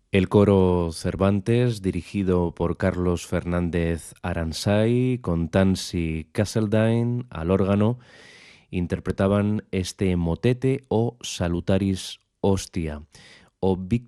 El coro Cervantes, dirigido por Carlos Fernández Aransay, con Tansy Castledine al órgano, interpretaban este motete o Salutaris Hostia, o